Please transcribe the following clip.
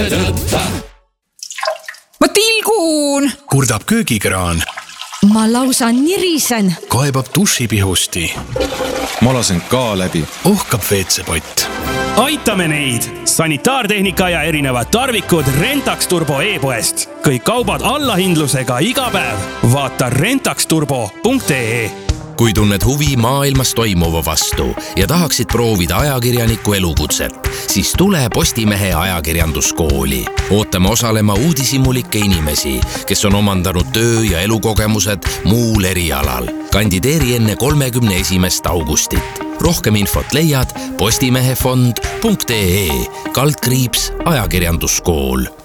Ma tilgun! Kurdab köögikraan. Ma lausa nirisen. Kaebab dušipihusti. Ma lasen ka läbi. Ohkab WC-pott. Aitame neid! Sanitaartehnika ja erinevad tarvikud Rentax Turbo e-poest. Kõik kaubad allahindlusega iga päev. Vaata rentaxturbo.ee. Kui tunned huvi maailmas toimuva vastu ja tahaksid proovida ajakirjaniku elukutset, siis tule Postimehe ajakirjanduskooli. Ootame osalema uudishimulikke inimesi, kes on omandanud töö- ja elukogemused muul erialal. Kandideeri enne 31. augustit. Rohkem infot leiad postimehefond.ee /ajakirjanduskool.